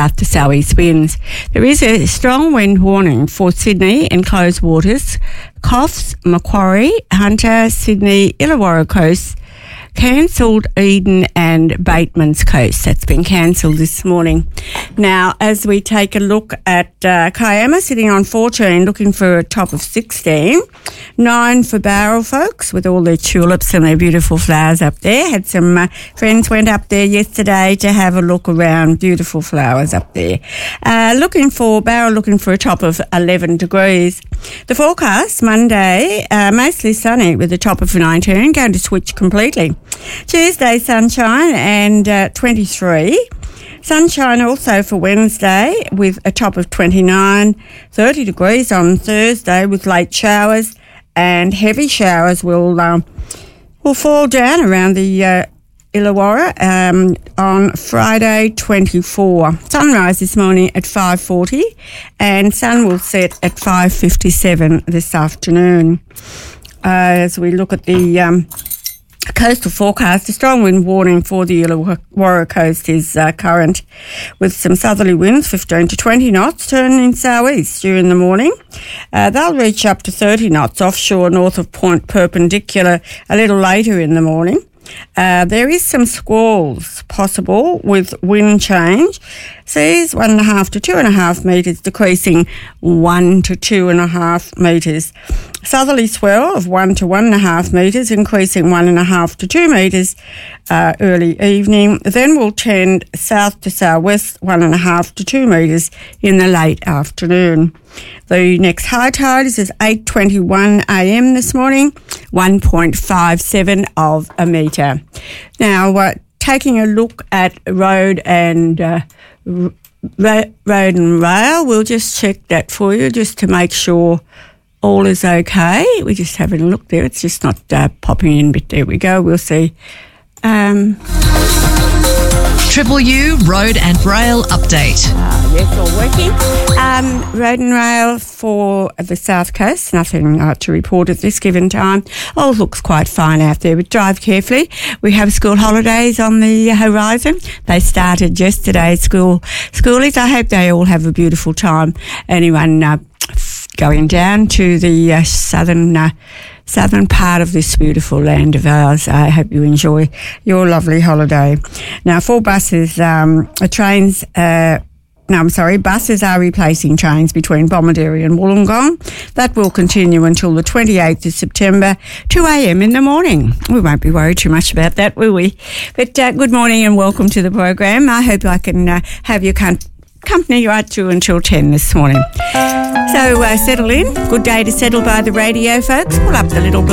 south to southeast winds. There is a strong wind warning for Sydney and closed waters, Coffs, Macquarie, Hunter, Sydney, Illawarra Coast, cancelled Eden and Bateman's Coast. That's been cancelled this morning. Now, as we take a look at Kiama sitting on 14, looking for a top of 16. 9 for Bowral folks with all their tulips and their beautiful flowers up there. Had some friends went up there yesterday to have a look around. Beautiful flowers up there. Bowral looking for a top of 11 degrees. The forecast, Monday, mostly sunny with a top of 19, going to switch completely. Tuesday, sunshine and 23. Sunshine also for Wednesday with a top of 29. 30 degrees on Thursday with late showers, and heavy showers will fall down around the Illawarra on Friday 24. Sunrise this morning at 5:40 and sun will set at 5:57 this afternoon. As we look at the coastal forecast, a strong wind warning for the Illawarra coast is current, with some southerly winds 15 to 20 knots turning southeast during the morning. They'll reach up to 30 knots offshore north of Point Perpendicular a little later in the morning. There is some squalls possible with wind change. Seas 1.5 to 2.5 metres, decreasing 1 to 2.5 metres. Southerly swell of 1 to 1.5 metres, increasing 1.5 to 2 metres early evening. Then will tend south to southwest 1.5 to 2 metres in the late afternoon. The next high tide is at 8:21 a.m. this morning, 1.57 of a metre. Now, taking a look at road and rail, we'll just check that for you just to make sure all is okay. We're just having a look there. It's just not popping in, but there we go. We'll see. Triple U Road and Rail Update. Yes, all working. Road and rail for the South Coast, nothing to report at this given time. All looks quite fine out there, but drive carefully. We have school holidays on the horizon. They started yesterday, schoolies. I hope they all have a beautiful time. Anyone going down to the southern part of this beautiful land of ours, I hope you enjoy your lovely holiday. Now, for buses, buses are replacing trains between Bomaderry and Wollongong. That will continue until the 28th of September, 2 a.m. in the morning. We won't be worried too much about that, will we? But good morning and welcome to the program. I hope I can have your company right through until 10 this morning. So settle in. Good day to settle by the radio, folks. Pull up the little blue